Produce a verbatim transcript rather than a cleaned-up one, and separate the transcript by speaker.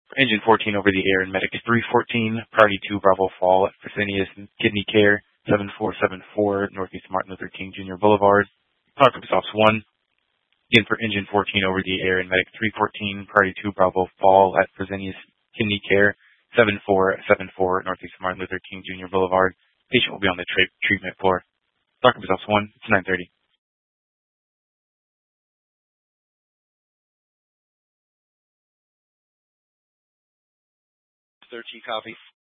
Speaker 1: Engine fourteen over the air and Medic three fourteen, Priority two Bravo Fall at Fresenius Kidney Care, seven four seven four Northeast Martin Luther King Junior Boulevard. Cloud Focus Ops one. Again for Engine fourteen over the air and Medic three fourteen, Priority two Bravo Fall at Fresenius Kidney Care, seven four seven four Northeast Martin Luther King Junior Boulevard. Patient will be on the tra- treatment floor. Cloud Focus Ops one, it's nine thirty.
Speaker 2: thirteen copy.